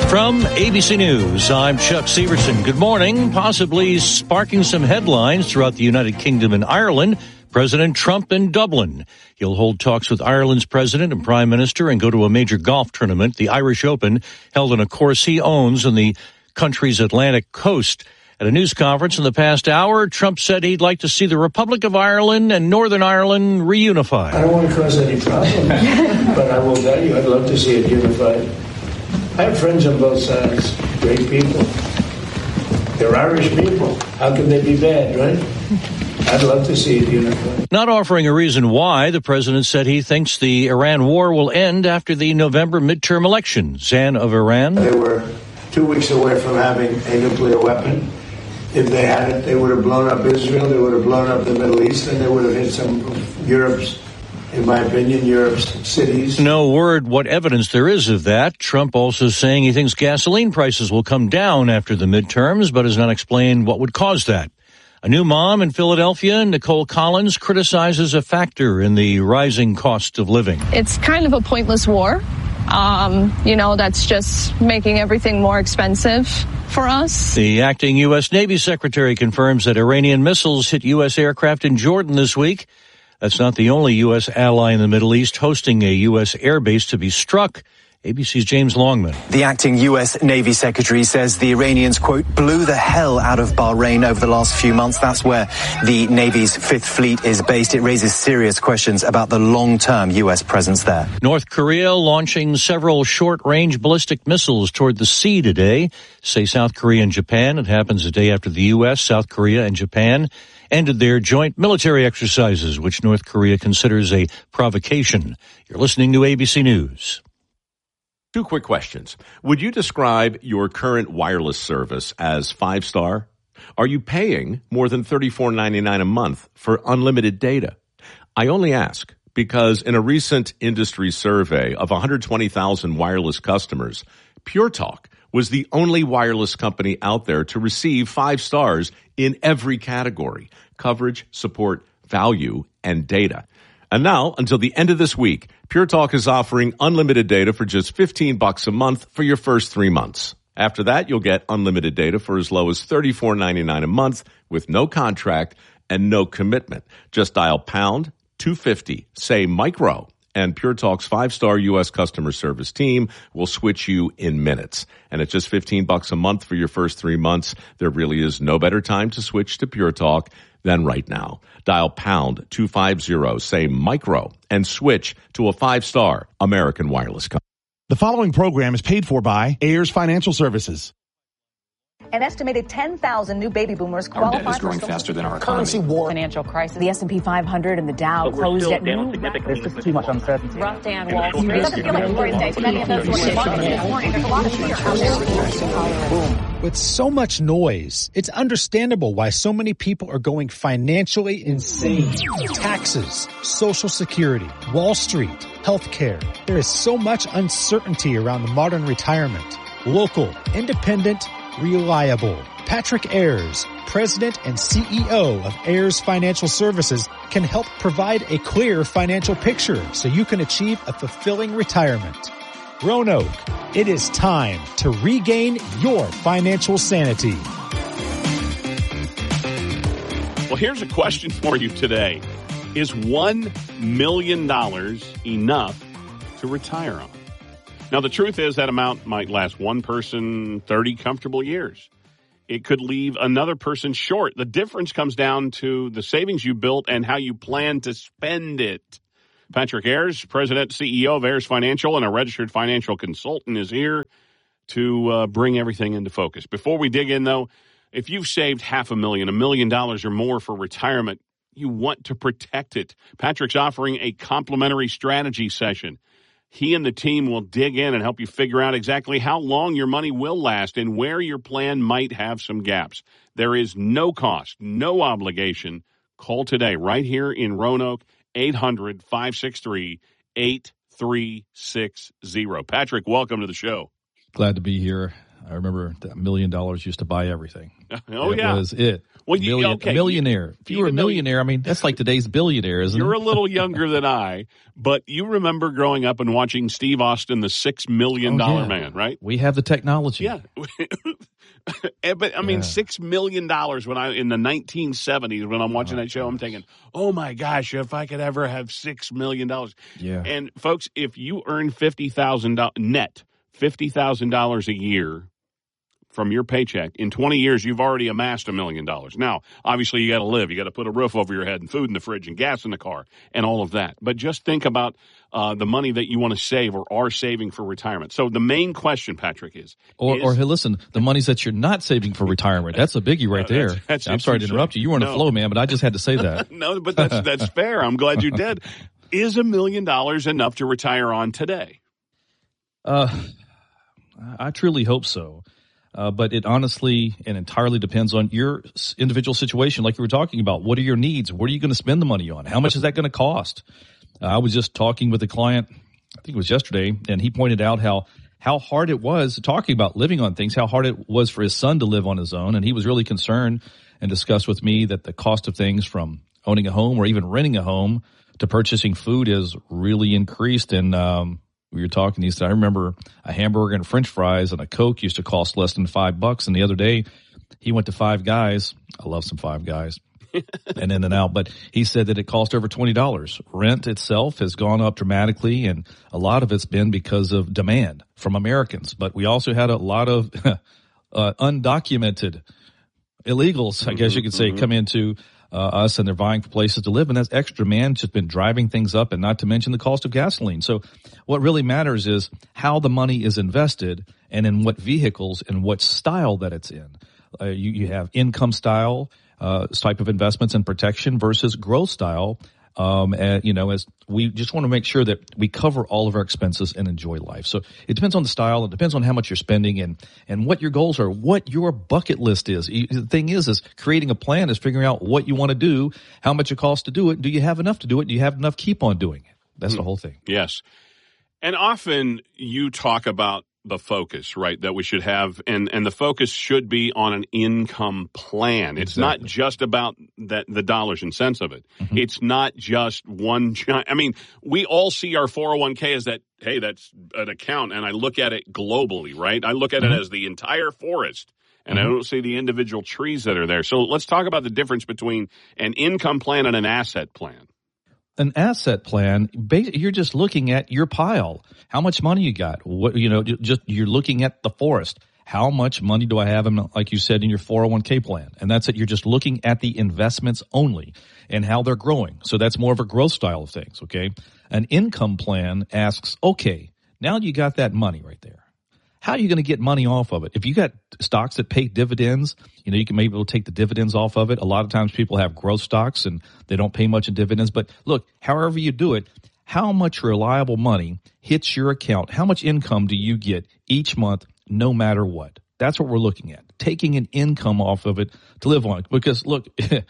From ABC News, I'm Chuck Severson. Good morning. Possibly sparking some headlines throughout the United Kingdom and Ireland, President Trump in Dublin. He'll hold talks with Ireland's president and prime minister and go to a major golf tournament, the Irish Open, held on a course he owns on the country's Atlantic coast. At a news conference in the past hour, Trump said he'd like to see the Republic of Ireland and Northern Ireland reunified. I don't want to cause any problems, but I will tell you I'd love to see it unified. I have friends on both sides, great people. They're Irish people. How can they be bad, right? I'd love to see it unified. Not offering a reason why, the president said he thinks the Iran war will end after the November midterm election. Zan of Iran. They were 2 weeks away from having a nuclear weapon. If they had it, they would have blown up Israel, they would have blown up the Middle East, and they would have hit some of Europe's, in my opinion, Europe's cities. No word what evidence there is of that. Trump also saying he thinks gasoline prices will come down after the midterms, but has not explained what would cause that. A new mom in Philadelphia, Nicole Collins, criticizes a factor in the rising cost of living. It's kind of a pointless war. That's just making everything more expensive for us. The acting U.S. Navy Secretary confirms that Iranian missiles hit U.S. aircraft in Jordan this week. That's not the only U.S. ally in the Middle East hosting a U.S. airbase to be struck. ABC's James Longman. The acting U.S. Navy Secretary says the Iranians, quote, blew the hell out of Bahrain over the last few months. That's where the Navy's Fifth Fleet is based. It raises serious questions about the long-term U.S. presence there. North Korea launching several short-range ballistic missiles toward the sea today, say South Korea and Japan. It happens a day after the U.S., South Korea, and Japan ended their joint military exercises, which North Korea considers a provocation. You're listening to ABC News. Two quick questions. Would you describe your current wireless service as 5-star? Are you paying more than $34.99 a month for unlimited data? I only ask because in a recent industry survey of 120,000 wireless customers, Pure Talk was the only wireless company out there to receive 5 stars in every category: coverage, support, value, and data. And now, until the end of this week, Pure Talk is offering unlimited data for just $15 a month for your first 3 months. After that, you'll get unlimited data for as low as $34.99 a month with no contract and no commitment. Just dial pound 250, say micro, and Pure Talk's 5-star U.S. customer service team will switch you in minutes. And at just $15 a month for your first 3 months, there really is no better time to switch to Pure Talk than right now. Dial pound 250, say micro, and switch to a 5-star American wireless company. The following program is paid for by Ayers Financial Services. An estimated 10,000 new baby boomers qualify. Our debt is growing faster than our economy. Currency war, financial crisis. The S&P 500 and the Dow closed at new. There's just too much uncertainty. Rough day on Wall Street. It doesn't feel like a great day. Many of those who are this morning, there's a lot of fear out there. With so much noise, it's understandable why so many people are going financially insane. Taxes, Social Security, Wall Street, healthcare. There is so much uncertainty around the modern retirement. Local, independent, reliable. Patrick Ayers, President and CEO of Ayers Financial Services, can help provide a clear financial picture so you can achieve a fulfilling retirement. Roanoke, it is time to regain your financial sanity. Well, here's a question for you today. Is $1 million enough to retire on? Now, the truth is that amount might last one person 30 comfortable years. It could leave another person short. The difference comes down to the savings you built and how you plan to spend it. Patrick Ayers, President, CEO of Ayers Financial and a registered financial consultant, is here to bring everything into focus. Before we dig in, though, if you've saved $500,000, $1 million or more for retirement, you want to protect it. Patrick's offering a complimentary strategy session. He and the team will dig in and help you figure out exactly how long your money will last and where your plan might have some gaps. There is no cost, no obligation. Call today right here in Roanoke, 800-563-8360. Patrick, welcome to the show. Glad to be here. I remember that $1 million used to buy everything. Oh, That was it. Well, A millionaire. If you were a millionaire, I mean, that's like today's billionaire, isn't it? You're a little younger than I, but you remember growing up and watching Steve Austin, the $6 million man, right? We have the technology. Yeah. But I mean, $6 million in the 1970s, when I'm watching that show, I'm thinking, oh my gosh, if I could ever have $6 million. Yeah. And folks, if you earn $50,000 net, $50,000 a year from your paycheck, in 20 years, you've already amassed $1 million. Now, obviously, you got to live. You got to put a roof over your head and food in the fridge and gas in the car and all of that. But just think about the money that you want to save or are saving for retirement. So the main question, Patrick, is hey, listen, the monies that you're not saving for retirement, that's a biggie right there. I'm sorry to interrupt you. You were on the flow, man, but I just had to say that. No, but that's fair. I'm glad you did. Is $1 million enough to retire on today? I truly hope so. But it honestly and entirely depends on your individual situation, like you were talking about. What are your needs? What are you going to spend the money on? How much is that going to cost? I was just talking with a client, I think it was yesterday, and he pointed out how hard it was, talking about living on things, how hard it was for his son to live on his own. And he was really concerned and discussed with me that the cost of things from owning a home or even renting a home to purchasing food has really increased. And we were talking, he said, I remember a hamburger and french fries and a Coke used to cost less than $5. And the other day he went to Five Guys. I love some Five Guys and In-N-Out, but he said that it cost over $20. Rent itself has gone up dramatically, and a lot of it's been because of demand from Americans. But we also had a lot of undocumented illegals, I guess you could say, come into us, and they're vying for places to live, and that's extra demand just been driving things up, and not to mention the cost of gasoline. So what really matters is how the money is invested and in what vehicles and what style that it's in. You have income style type of investments and protection versus growth style. As we just want to make sure that we cover all of our expenses and enjoy life. So it depends on the style. It depends on how much you're spending and what your goals are, what your bucket list is. The thing is creating a plan is figuring out what you want to do, how much it costs to do it. Do you have enough to do it? Do you have enough to keep on doing it? That's the whole thing. Yes. And often you talk about the focus, right, that we should have, and the focus should be on an income plan. It's not just about the dollars and cents of it. Mm-hmm. It's not just one. I mean, we all see our 401k as that, hey, that's an account, and I look at it globally, right? I look at it as the entire forest, and I don't see the individual trees that are there. So let's talk about the difference between an income plan and an asset plan. An asset plan, you're just looking at your pile. How much money you got? You're looking at the forest. How much money do I have, like you said, in your 401k plan? And that's it. You're just looking at the investments only and how they're growing. So that's more of a growth style of things, okay? An income plan asks, okay, now you got that money right there. How are you going to get money off of it? If you got stocks that pay dividends, you can maybe take the dividends off of it. A lot of times people have growth stocks and they don't pay much in dividends. But look, however you do it, how much reliable money hits your account? How much income do you get each month, no matter what? That's what we're looking at, taking an income off of it to live on. Because look,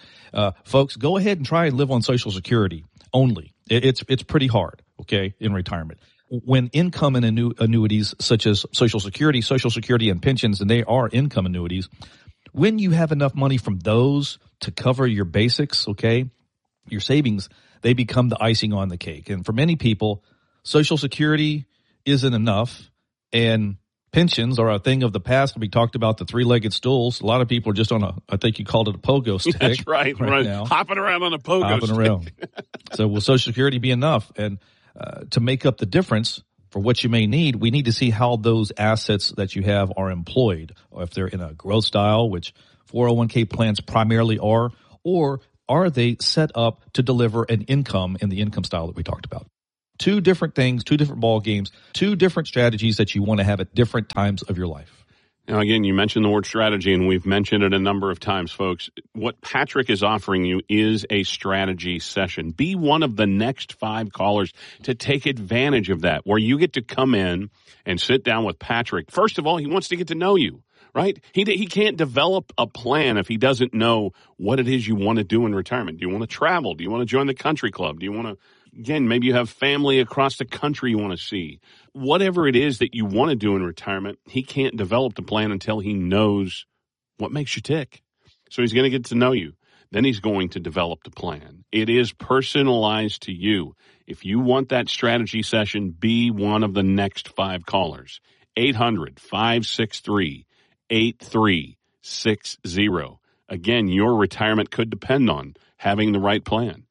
folks, go ahead and try and live on Social Security only. It's pretty hard, okay, in retirement. When income and annuities such as Social Security and pensions, and they are income annuities, when you have enough money from those to cover your basics, okay, your savings, they become the icing on the cake. And for many people, Social Security isn't enough, and pensions are a thing of the past. We talked about the three-legged stools. A lot of people are just on I think you called it a pogo stick. That's right now. Hopping around on a pogo stick. Around. So will Social Security be enough? And to make up the difference for what you may need, we need to see how those assets that you have are employed, or if they're in a growth style, which 401k plans primarily are, or are they set up to deliver an income in the income style that we talked about? Two different things, two different ball games, two different strategies that you want to have at different times of your life. Now, again, you mentioned the word strategy, and we've mentioned it a number of times, folks. What Patrick is offering you is a strategy session. Be one of the next 5 callers to take advantage of that, where you get to come in and sit down with Patrick. First of all, he wants to get to know you, right? He can't develop a plan if he doesn't know what it is you want to do in retirement. Do you want to travel? Do you want to join the country club? Do you want to Again, maybe you have family across the country you want to see. Whatever it is that you want to do in retirement, he can't develop the plan until he knows what makes you tick. So he's going to get to know you. Then he's going to develop the plan. It is personalized to you. If you want that strategy session, be one of the next 5 callers. 800-563-8360. Again, your retirement could depend on having the right plan.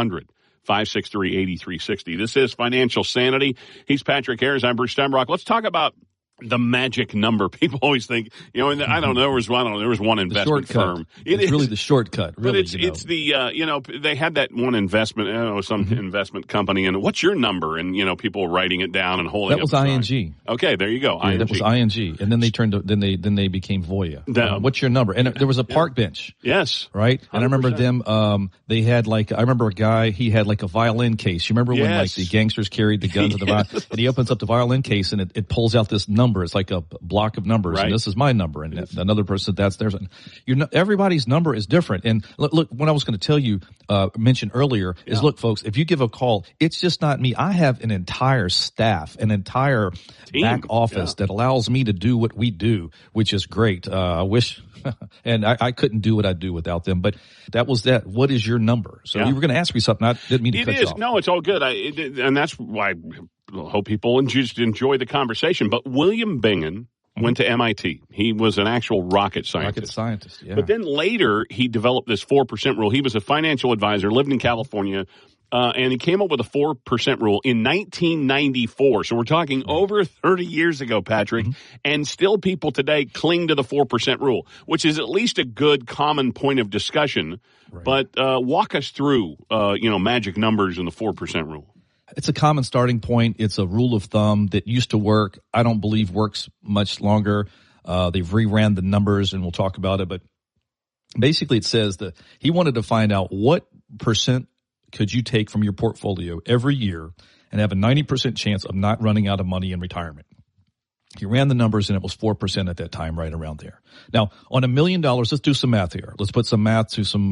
800-563-8360. This is Financial Sanity. He's Patrick Ayers. I'm Bruce Steinbrock. Let's talk about the magic number. People always think, you know, and I don't know, there was one investment firm. It's really the shortcut, really. But it's the, they had that one investment, some investment company, and what's your number? And, people writing it down and holding it. That was ING. Okay, there you go. ING. That was ING. And then they then they became Voya. What's your number? And there was a park bench. Yes. Right? 100%. And I remember them, they had I remember a guy, he had a violin case. You remember when the gangsters carried the guns of the violin? And he opens up the violin case and it pulls out this number. It's like a block of numbers, right. And this is my number, and another person that's theirs. Everybody's number is different. And look, what I was going to tell you, mention earlier is, look, folks, if you give a call, it's just not me. I have an entire staff, an entire team, back office that allows me to do what we do, which is great. I wish, and I couldn't do what I do without them. But that was that. What is your number? So you were going to ask me something. I didn't mean to cut you off. No, it's all good. And that's why. I hope people enjoy the conversation. But William Bingen went to MIT. He was an actual rocket scientist. Yeah. But then later, he developed this 4% rule. He was a financial advisor, lived in California, and he came up with a 4% rule in 1994. So we're talking over 30 years ago, Patrick, and still people today cling to the 4% rule, which is at least a good common point of discussion. Right. But walk us through, magic numbers and the 4% rule. It's a common starting point. It's a rule of thumb that used to work. I don't believe works much longer. They've reran the numbers, and we'll talk about it. But basically it says that he wanted to find out what percent could you take from your portfolio every year and have a 90% chance of not running out of money in retirement. He ran the numbers, and it was 4% at that time, right around there. Now, on $1 million, let's do some math here. Let's put some math to some,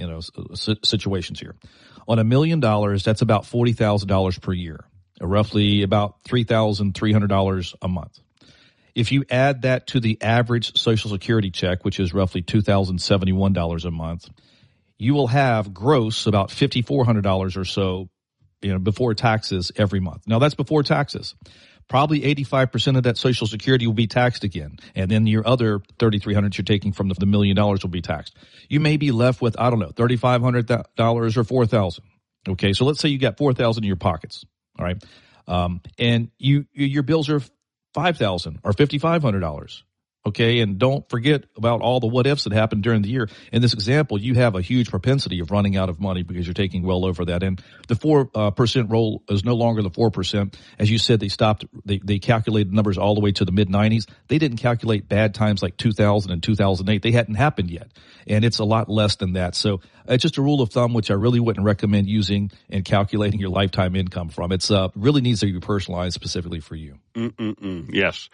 situations here. On $1 million, that's about $40,000 per year, roughly about $3,300 a month. If you add that to the average Social Security check, which is roughly $2,071 a month, you will have gross about $5,400 or so, before taxes every month. Now, that's before taxes. Probably 85% of that Social Security will be taxed again. And then your other $3,300 you're taking from the $1 million will be taxed. You may be left with, $3,500 or $4,000. Okay. So let's say you got $4,000 in your pockets. All right. And your bills are $5,000 or $5,500. Okay, and don't forget about all the what ifs that happened during the year. In this example, you have a huge propensity of running out of money because you're taking well over that. And the 4% rule is no longer the 4%. As you said, they calculated numbers all the way to the mid-90s. They didn't calculate bad times like 2000 and 2008. They hadn't happened yet. And it's a lot less than that. So it's just a rule of thumb, which I really wouldn't recommend using and calculating your lifetime income from. It's really needs to be personalized specifically for you. Yes.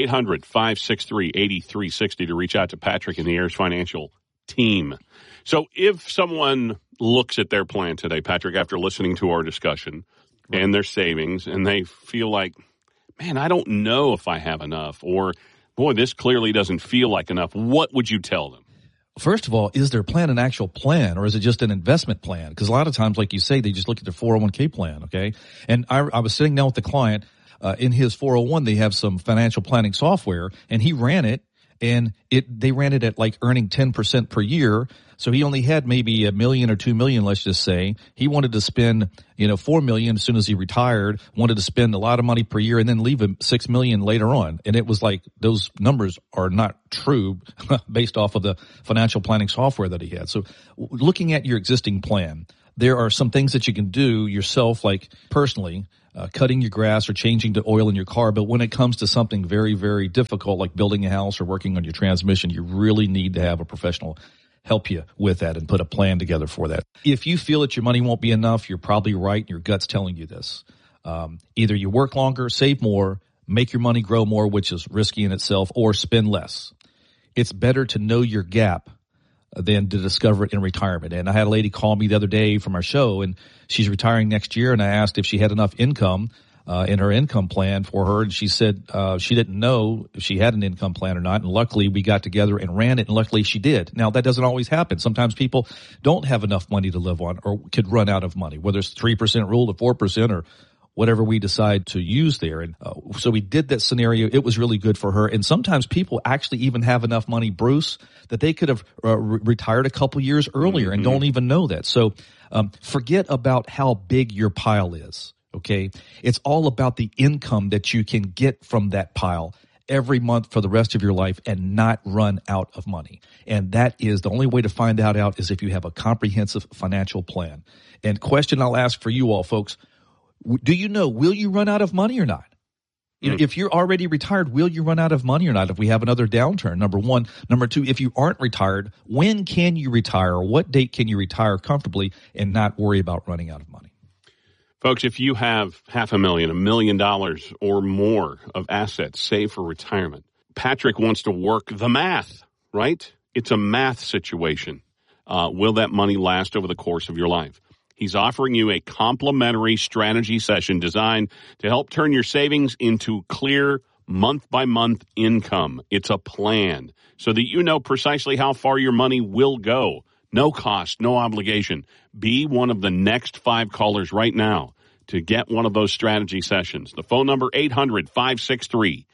800-563-8360 to reach out to Patrick and the Ayers Financial team. So if someone looks at their plan today, Patrick, after listening to our discussion and their savings, and they feel like, man, I don't know if I have enough, or, boy, this clearly doesn't feel like enough, what would you tell them? First of all, is their plan an actual plan, or is it just an investment plan? Because a lot of times, like you say, they just look at their 401k plan, okay? And I was sitting down with the client. In his 401, they have some financial planning software, and he ran it, and they ran it at like earning 10% per year. So he only had maybe $1 million or $2 million, let's just say. He wanted to spend, $4 million as soon as he retired, wanted to spend a lot of money per year and then leave him $6 million later on. And it was like, those numbers are not true based off of the financial planning software that he had. So looking at your existing plan, there are some things that you can do yourself, like personally, cutting your grass or changing the oil in your car. But when it comes to something very, very difficult, like building a house or working on your transmission, you really need to have a professional help you with that and put a plan together for that. If you feel that your money won't be enough, you're probably right. Your gut's telling you this. Either you work longer, save more, make your money grow more, which is risky in itself, or spend less. It's better to know your gap than to discover it in retirement. And I had a lady call me the other day from our show, and she's retiring next year, and I asked if she had enough income in her income plan for her, and she said she didn't know if she had an income plan or not, and luckily we got together and ran it, and luckily she did. Now, that doesn't always happen. Sometimes people don't have enough money to live on or could run out of money, whether it's 3% rule to 4% or whatever we decide to use there. And so we did that scenario. It was really good for her. And sometimes people actually even have enough money, Bruce, that they could have retired a couple years earlier and don't even know that. So forget about how big your pile is. Okay. It's all about the income that you can get from that pile every month for the rest of your life and not run out of money. And that is the only way to find that out is if you have a comprehensive financial plan. And question I'll ask for you all, folks, do you know, will you run out of money or not? You know, if you're already retired, will you run out of money or not if we have another downturn? Number one. Number two, if you aren't retired, when can you retire? Or what date can you retire comfortably and not worry about running out of money? Folks, if you have $500,000, $1 million or more of assets saved for retirement, Patrick wants to work the math, right? It's a math situation. Will that money last over the course of your life? He's offering you a complimentary strategy session designed to help turn your savings into clear month-by-month income. It's a plan so that you know precisely how far your money will go. No cost, no obligation. Be one of the next 5 callers right now to get one of those strategy sessions. The phone number, 800-563-8360.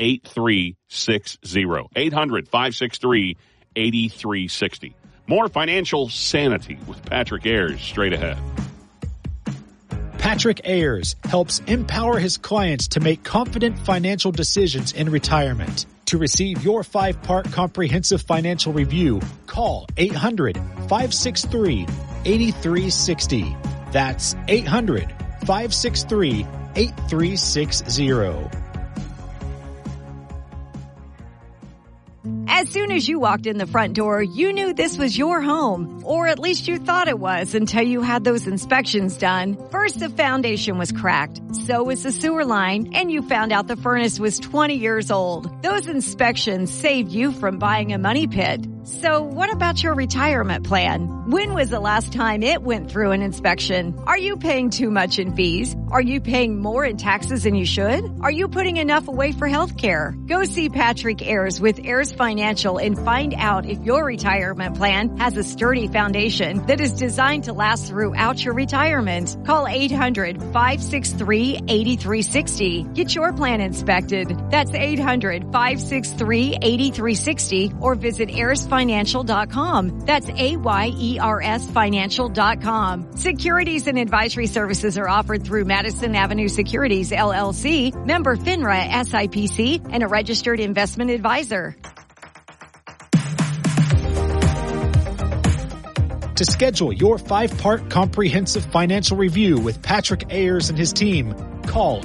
800-563-8360. More financial sanity with Patrick Ayers straight ahead. Patrick Ayers helps empower his clients to make confident financial decisions in retirement. To receive your 5-part comprehensive financial review, call 800-563-8360. That's 800-563-8360. As soon as you walked in the front door, you knew this was your home, or at least you thought it was until you had those inspections done. First, the foundation was cracked, so was the sewer line, and you found out the furnace was 20 years old. Those inspections saved you from buying a money pit. So what about your retirement plan? When was the last time it went through an inspection? Are you paying too much in fees? Are you paying more in taxes than you should? Are you putting enough away for health care? Go see Patrick Ayers with Ayers Financial and find out if your retirement plan has a sturdy foundation that is designed to last throughout your retirement. Call 800-563-8360. Get your plan inspected. That's 800-563-8360 or visit AyersFinancial.com. That's AYERS Financial.com. Securities and advisory services are offered through Madison Avenue Securities, LLC, member FINRA SIPC, and a registered investment advisor. To schedule your 5-part comprehensive financial review with Patrick Ayers and his team, call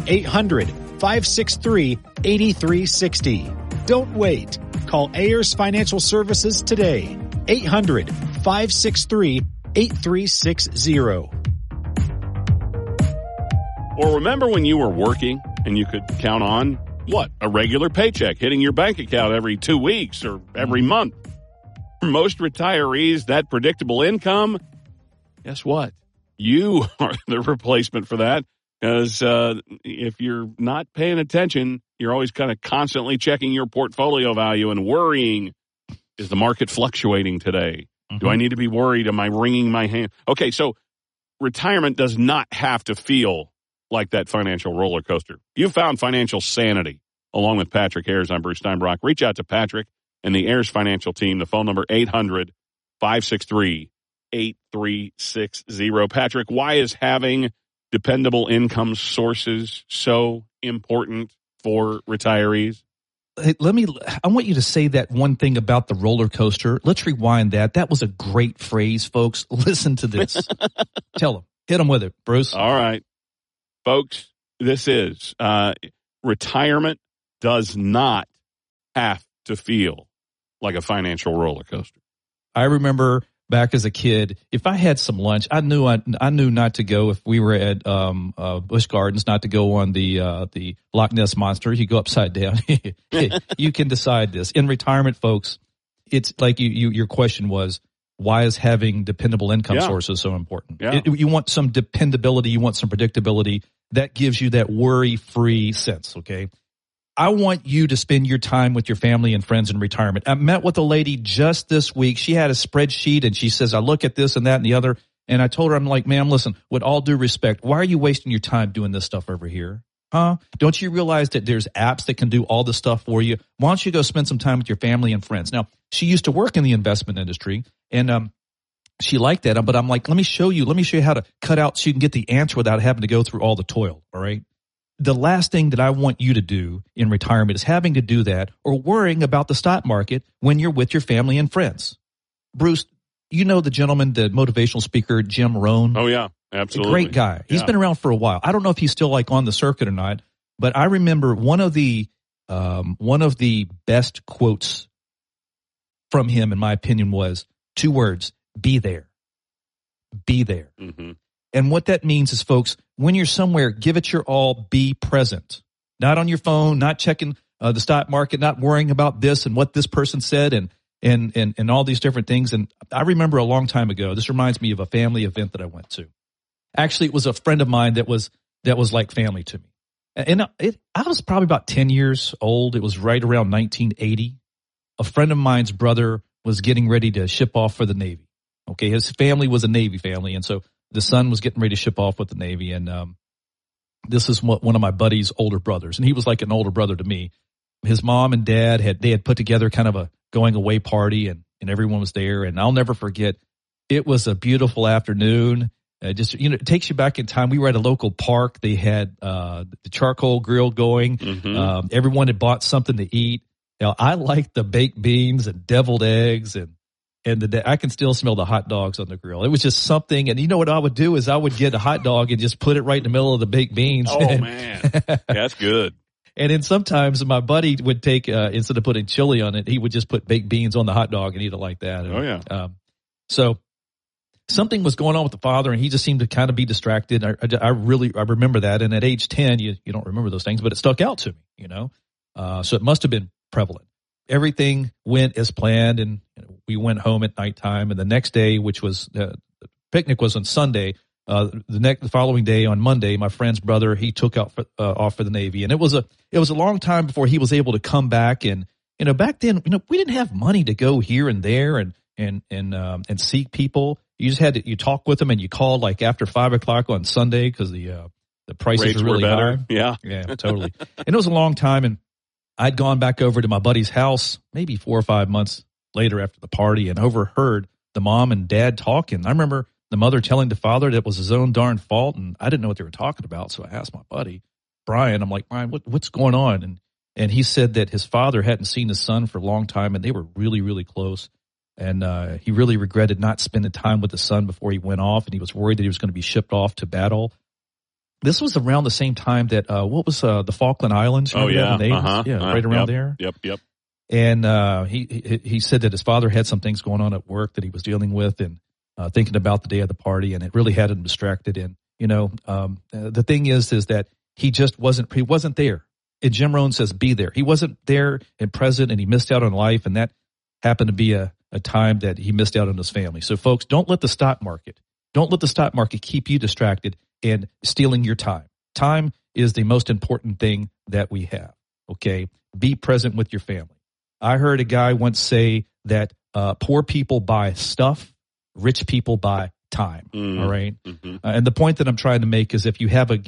800-563-8360. Don't wait. Call Ayers Financial Services today. 800-563-8360. Or remember when you were working and you could count on, a regular paycheck hitting your bank account every 2 weeks or every month. For most retirees, that predictable income, guess what? You are the replacement for that. Because if you're not paying attention, you're always kind of constantly checking your portfolio value and worrying, is the market fluctuating today? Mm-hmm. Do I need to be worried? Am I wringing my hand? Okay, so retirement does not have to feel like that financial roller coaster. You found financial sanity. Along with Patrick Ayers, I'm Bruce Steinbrock. Reach out to Patrick and the Ayers Financial team. The phone number, 800-563-8360. Patrick, why is having dependable income sources so important for retirees? Hey, I want you to say that one thing about the roller coaster. Let's rewind that. That was a great phrase, folks. Listen to this. Tell them. Hit them with it, Bruce. All right. Folks, this is retirement does not have to feel like a financial roller coaster. I remember back as a kid, if I had some lunch, I knew not to go if we were at Busch Gardens, not to go on the Loch Ness Monster. You go upside down. You can decide this. In retirement, folks, it's like your question was, why is having dependable income sources so important? Yeah. You want some dependability. You want some predictability. That gives you that worry-free sense, okay? I want you to spend your time with your family and friends in retirement. I met with a lady just this week. She had a spreadsheet, and she says, I look at this and that and the other. And I told her, I'm like, ma'am, listen, with all due respect, why are you wasting your time doing this stuff over here? Huh? Don't you realize that there's apps that can do all this stuff for you? Why don't you go spend some time with your family and friends? Now, she used to work in the investment industry, and she liked that. But I'm like, let me show you how to cut out so you can get the answer without having to go through all the toil, all right? The last thing that I want you to do in retirement is having to do that or worrying about the stock market when you're with your family and friends. Bruce, you know the gentleman, the motivational speaker, Jim Rohn? Oh, yeah, absolutely. A great guy. He's been around for a while. I don't know if he's still like on the circuit or not, but I remember one of the best quotes from him, in my opinion, was 2 words: be there. Be there. Mm-hmm. And what that means is, folks, when you're somewhere, give it your all, be present. Not on your phone, not checking the stock market, not worrying about this and what this person said and all these different things. And I remember a long time ago, this reminds me of a family event that I went to. Actually, it was a friend of mine that was like family to me. And I was probably about 10 years old. It was right around 1980. A friend of mine's brother was getting ready to ship off for the Navy. Okay, his family was a Navy family, and so the son was getting ready to ship off with the Navy, and this is one of my buddy's older brothers, and he was like an older brother to me. His mom and dad had put together kind of a going away party, and everyone was there, and I'll never forget. It was a beautiful afternoon. It takes you back in time. We were at a local park. They had the charcoal grill going. Mm-hmm. Everyone had bought something to eat. I liked the baked beans and deviled eggs, and I can still smell the hot dogs on the grill. It was just something. And you know what I would do is I would get a hot dog and just put it right in the middle of the baked beans. Oh, man. That's good. And then sometimes my buddy would take, instead of putting chili on it, he would just put baked beans on the hot dog and eat it like that. Oh, yeah. So something was going on with the father, and he just seemed to kind of be distracted. I remember that. And at age 10, you don't remember those things, but it stuck out to me, so it must have been prevalent. Everything went as planned, and we went home at nighttime. And the next day, which was the picnic was on Sunday, the following day on Monday, my friend's brother, he took off for the Navy, and it was a long time before he was able to come back. And back then, we didn't have money to go here and there and seek people. You just had you talk with them, and you called like after 5:00 on Sunday because the prices rates were really better. high. Yeah, totally. And it was a long time, and I'd gone back over to my buddy's house maybe 4 or 5 months later after the party and overheard the mom and dad talking. I remember the mother telling the father that it was his own darn fault, and I didn't know what they were talking about. So I asked my buddy, Brian, I'm like, Brian, what's going on? And he said that his father hadn't seen his son for a long time, and they were really, really close. And he really regretted not spending time with the son before he went off, and he was worried that he was going to be shipped off to battle. This was around the same time that, what was the Falkland Islands? Oh, yeah. Right around there. Yep. And he said that his father had some things going on at work that he was dealing with and thinking about the day of the party, and it really had him distracted. And, the thing is that he wasn't there. And Jim Rohn says, be there. He wasn't there and present, and he missed out on life, and that happened to be a time that he missed out on his family. So, folks, don't let the stock market keep you distracted and stealing your time. Time is the most important thing that we have, okay? Be present with your family. I heard a guy once say that poor people buy stuff, rich people buy time, all right? Mm-hmm. And the point that I'm trying to make is if you have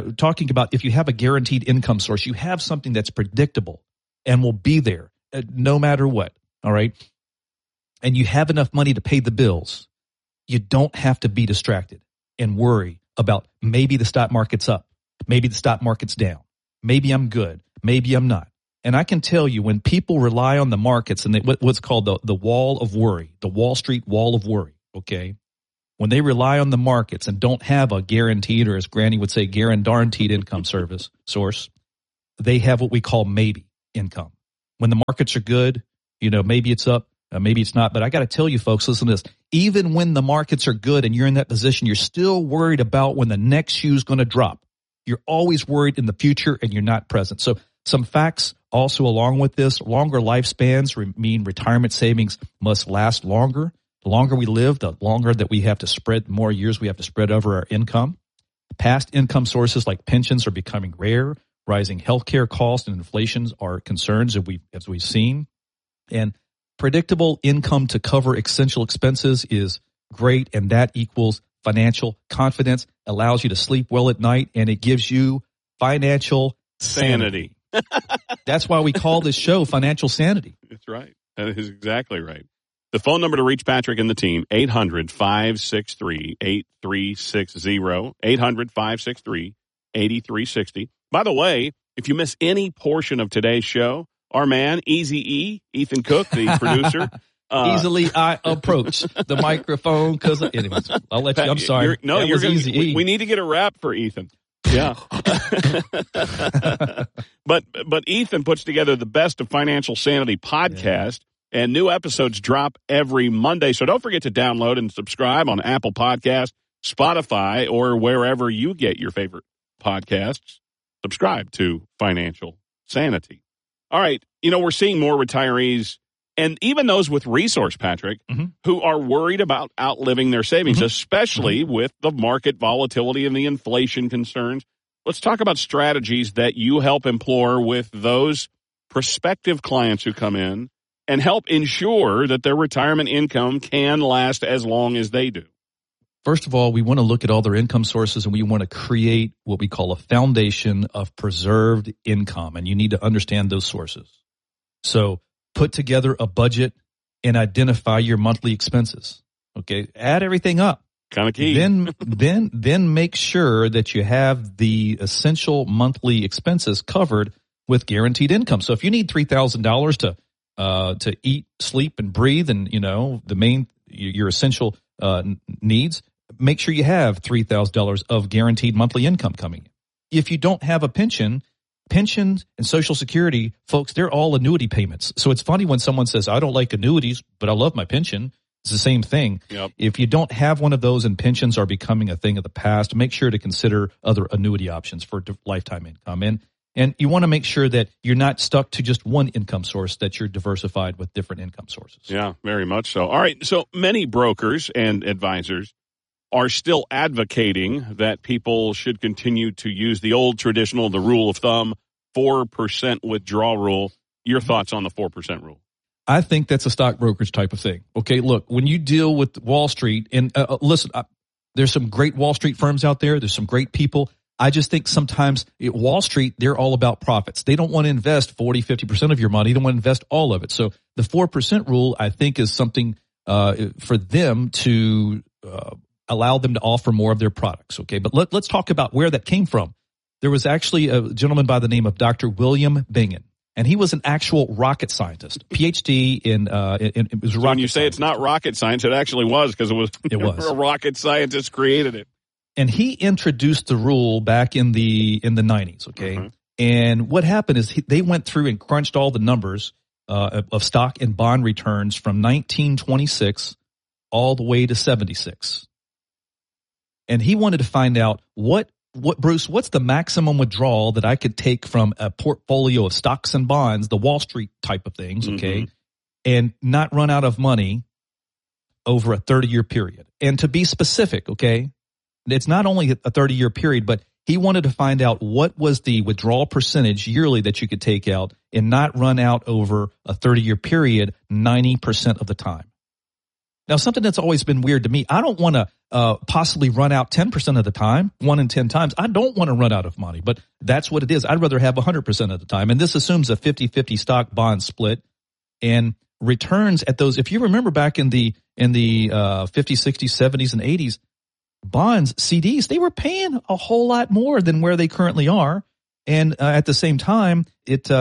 a guaranteed income source, you have something that's predictable and will be there no matter what, all right? And you have enough money to pay the bills, you don't have to be distracted and worry about maybe the stock market's up, maybe the stock market's down, maybe I'm good, maybe I'm not. And I can tell you when people rely on the markets and what's called the wall of worry, the Wall Street wall of worry, okay? When they rely on the markets and don't have a guaranteed, or as Granny would say, guaranteed income source, they have what we call maybe income. When the markets are good, maybe it's up, maybe it's not. But I got to tell you, folks, listen to this. Even when the markets are good and you're in that position, you're still worried about when the next shoe is going to drop. You're always worried in the future, and you're not present. So some facts also along with this: longer lifespans mean retirement savings must last longer. The longer we live, the longer that we have to spread, more years we have to spread over our income. Past income sources like pensions are becoming rare. Rising healthcare costs and inflations are concerns as we've seen. And predictable income to cover essential expenses is great, and that equals financial confidence, allows you to sleep well at night, and it gives you financial sanity. That's why we call this show Financial Sanity. That's right. That is exactly right. The phone number to reach Patrick and the team, 800-563-8360, 800-563-8360. By the way, if you miss any portion of today's show, our man, Eazy-E, Ethan Cook, the producer. Easily I approach the microphone because, anyways, I'll let you, I'm sorry. You're Eazy-E. We need to get a rap for Ethan. Yeah. But Ethan puts together the Best of Financial Sanity podcast, and new episodes drop every Monday. So don't forget to download and subscribe on Apple Podcasts, Spotify, or wherever you get your favorite podcasts. Subscribe to Financial Sanity. All right. We're seeing more retirees, and even those with resource, Patrick, who are worried about outliving their savings, especially with the market volatility and the inflation concerns. Let's talk about strategies that you help employ with those prospective clients who come in and help ensure that their retirement income can last as long as they do. First of all, we want to look at all their income sources, and we want to create what we call a foundation of preserved income, and you need to understand those sources. So put together a budget and identify your monthly expenses. Okay, add everything up. Kind of key. Then make sure that you have the essential monthly expenses covered with guaranteed income. So if you need $3,000 to eat, sleep, and breathe, and your essential needs, make sure you have $3,000 of guaranteed monthly income coming in. If you don't have a pensions and Social Security, folks, they're all annuity payments. So it's funny when someone says, I don't like annuities, but I love my pension. It's the same thing. Yep. If you don't have one of those and pensions are becoming a thing of the past, make sure to consider other annuity options for lifetime income. And you want to make sure that you're not stuck to just one income source, that you're diversified with different income sources. Yeah, very much so. All right, so many brokers and advisors are still advocating that people should continue to use the old traditional, the rule of thumb, 4% withdrawal rule. Your thoughts on the 4% rule? I think that's a stock brokerage type of thing. Okay, look, when you deal with Wall Street, and listen, there's some great Wall Street firms out there. There's some great people. I just think sometimes at Wall Street, they're all about profits. They don't want to invest 40, 50% of your money. They don't want to invest all of it. So the 4% rule, I think, is something for them to allow them to offer more of their products. Okay, but let's talk about where that came from. There was actually a gentleman by the name of Dr. William Bingen, and he was an actual rocket scientist, PhD in it was so rocket when you say science. It's not rocket science, it actually was, because it was a rocket scientist created it. And he introduced the rule back in the 90s, okay? And what happened is they went through and crunched all the numbers of stock and bond returns from 1926 all the way to 76. And he wanted to find out Bruce, what's the maximum withdrawal that I could take from a portfolio of stocks and bonds, the Wall Street type of things, okay, and not run out of money over a 30-year period. And to be specific, okay, it's not only a 30-year period, but he wanted to find out what was the withdrawal percentage yearly that you could take out and not run out over a 30-year period 90% of the time. Now, something that's always been weird to me, I don't want to possibly run out 10% of the time, 1 in 10 times. I don't want to run out of money, but that's what it is. I'd rather have 100% of the time. And this assumes a 50-50 stock bond split, and returns at those. If you remember back in the 50s, 60s, 70s, and 80s, bonds, CDs, they were paying a whole lot more than where they currently are. And at the same time, that's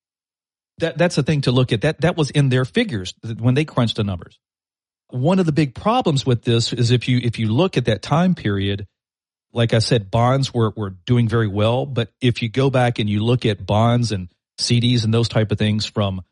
a thing to look at. That was in their figures when they crunched the numbers. One of the big problems with this is if you look at that time period, like I said, bonds were doing very well. But if you go back and you look at bonds and CDs and those type of things from